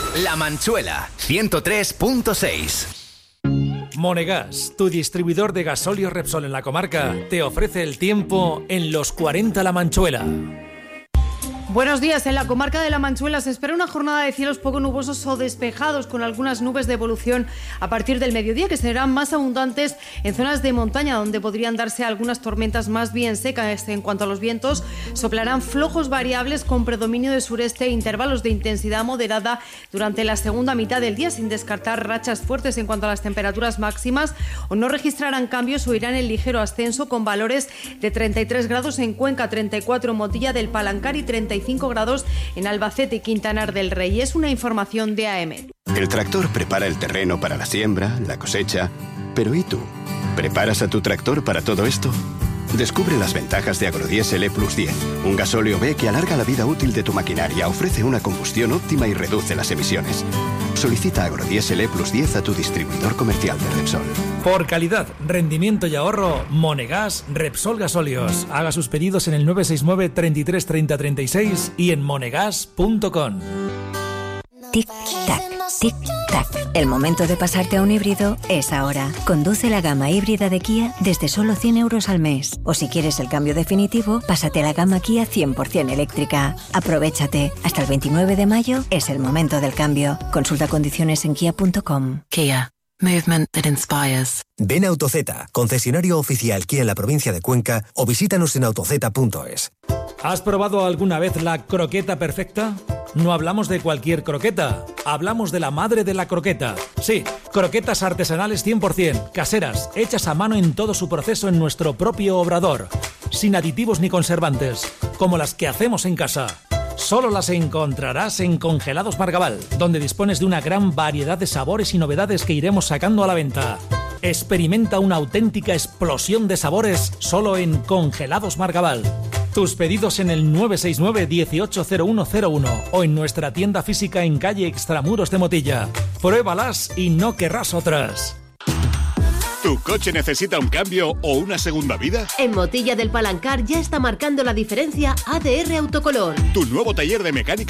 La Manchuela, 103.6. Monegas, tu distribuidor de gasóleo Repsol en la comarca, te ofrece el tiempo en los 40 La Manchuela. Buenos días. En la comarca de La Manchuela se espera una jornada de cielos poco nubosos o despejados, con algunas nubes de evolución a partir del mediodía, que serán más abundantes en zonas de montaña, donde podrían darse algunas tormentas más bien secas. En cuanto a los vientos, soplarán flojos variables con predominio de sureste e intervalos de intensidad moderada durante la segunda mitad del día, sin descartar rachas fuertes. En cuanto a las temperaturas máximas, o no registrarán cambios o irán en ligero ascenso, con valores de 33 grados en Cuenca, 34 en Motilla del Palancar y 35 grados en Albacete y Quintanar del Rey. Es una información de AM. El tractor prepara el terreno para la siembra, la cosecha. Pero ¿y tú? ¿Preparas a tu tractor para todo esto? Descubre las ventajas de Agrodiesel E+10, un gasóleo B que alarga la vida útil de tu maquinaria, ofrece una combustión óptima y reduce las emisiones. Solicita Agrodiesel E+10 a tu distribuidor comercial de Repsol. Por calidad, rendimiento y ahorro, Monegas Repsol Gasóleos. Haga sus pedidos en el 969 33 30 36 y en monegas.com. Tic-tac, tic-tac. El momento de pasarte a un híbrido es ahora. Conduce la gama híbrida de Kia desde solo 100 euros al mes. O si quieres el cambio definitivo, pásate a la gama Kia 100% eléctrica. Aprovéchate. Hasta el 29 de mayo es el momento del cambio. Consulta condiciones en kia.com. Kia. Movement that inspires. Ven a Autozeta, concesionario oficial Kia en la provincia de Cuenca, o visítanos en autozeta.es. ¿Has probado alguna vez la croqueta perfecta? No hablamos de cualquier croqueta, hablamos de la madre de la croqueta. Sí, croquetas artesanales 100%, caseras, hechas a mano en todo su proceso en nuestro propio obrador, sin aditivos ni conservantes, como las que hacemos en casa. Solo las encontrarás en Congelados Margabal, donde dispones de una gran variedad de sabores y novedades que iremos sacando a la venta. Experimenta una auténtica explosión de sabores solo en Congelados Margabal. Tus pedidos en el 969 180101 o en nuestra tienda física en calle Extramuros de Motilla. Pruébalas y no querrás otras. ¿Tu coche necesita un cambio o una segunda vida? En Motilla del Palancar ya está marcando la diferencia ADR Autocolor. Tu nuevo taller de mecánica